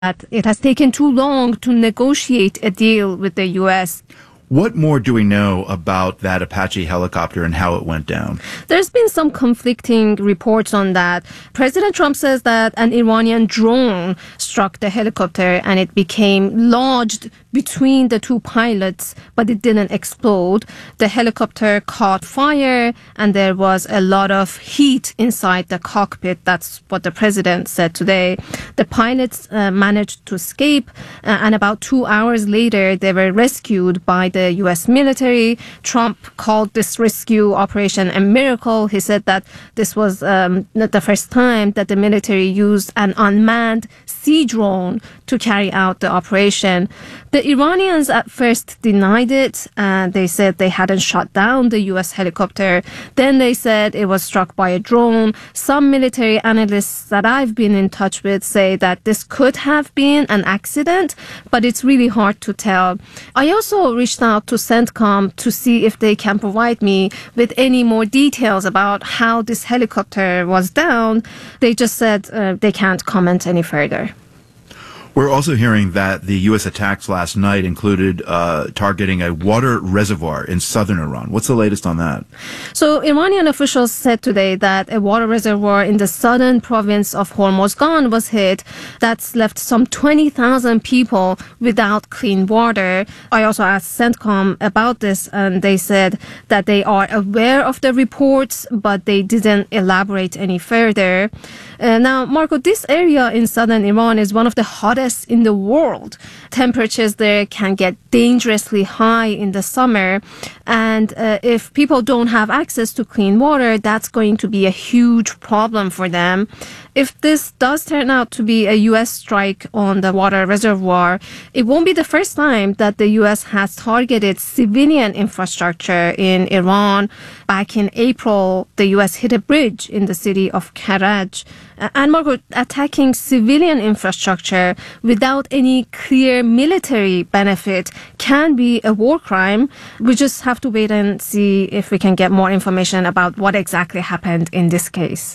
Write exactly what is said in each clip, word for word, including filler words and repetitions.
that it has taken too long to negotiate a deal with the U S. What more do we know about that Apache helicopter and how it went down? There's been some conflicting reports on that. President Trump says that an Iranian drone struck the helicopter and it became lodged between the two pilots, but it didn't explode. The helicopter caught fire and there was a lot of heat inside the cockpit. That's what the president said today. The pilots uh, managed to escape uh, and about two hours later they were rescued by the U S military. Trump called this rescue operation a miracle. He said that this was um, not the first time that the military used an unmanned sea drone to carry out the operation. The Iranians at first denied it, and they said they hadn't shot down the U S helicopter. Then they said it was struck by a drone. Some military analysts that I've been in touch with say that this could have been an accident, but it's really hard to tell. I also reached out to CENTCOM to see if they can provide me with any more details about how this helicopter was down. They just said uh, they can't comment any further. We're also hearing that the U S attacks last night included uh, targeting a water reservoir in southern Iran. What's the latest on that? So Iranian officials said today that a water reservoir in the southern province of Hormozgan was hit. That's left some twenty thousand people without clean water. I also asked CENTCOM about this, and they said that they are aware of the reports, but they didn't elaborate any further. Uh, now, Marco, this area in southern Iran is one of the hottest in the world. Temperatures there can get dangerously high in the summer, and uh, if people don't have access to clean water, that's going to be a huge problem for them. If this does turn out to be a U S strike on the water reservoir, it won't be the first time that the U S has targeted civilian infrastructure in Iran. Back in April, the U S hit a bridge in the city of Karaj. And Marco, attacking civilian infrastructure without any clear military benefit can be a war crime. We just have to wait and see if we can get more information about what exactly happened in this case.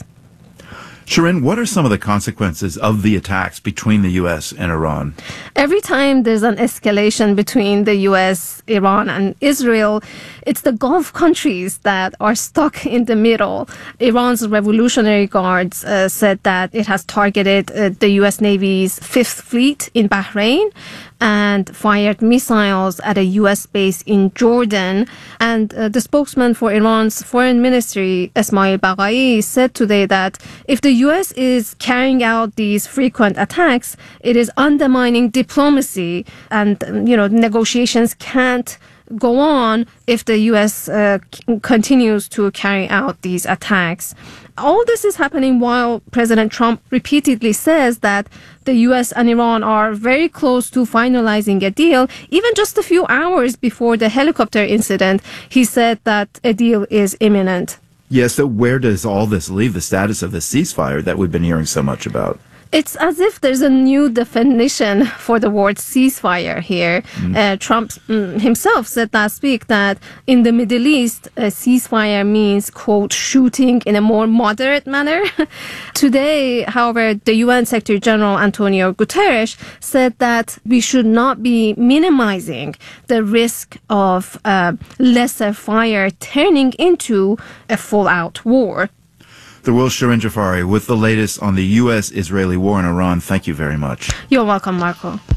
Shirin, what are some of the consequences of the attacks between the U S and Iran? Every time there's an escalation between the U S, Iran, and Israel, it's the Gulf countries that are stuck in the middle. Iran's Revolutionary Guards uh, said that it has targeted uh, the U S Navy's Fifth Fleet in Bahrain and fired missiles at a U S base in Jordan. And uh, the spokesman for Iran's foreign ministry, Esmail Baghai, said today that if the U S is carrying out these frequent attacks, it is undermining diplomacy, and, you know, negotiations can't go on if the U S uh, c- continues to carry out these attacks. All this is happening while President Trump repeatedly says that the U S and Iran are very close to finalizing a deal. Even just a few hours before the helicopter incident, he said that a deal is imminent. Yes, so where does all this leave the status of the ceasefire that we've been hearing so much about? It's as if there's a new definition for the word ceasefire here. Mm. Uh, Trump mm, himself said last week that in the Middle East, a ceasefire means, quote, shooting in a more moderate manner. Today, however, the U N Secretary General Antonio Guterres said that we should not be minimizing the risk of uh, lesser fire turning into a full-out war. The world's Shirin Jafari with the latest on the U S Israeli war in Iran. Thank you very much. You're welcome, Marco.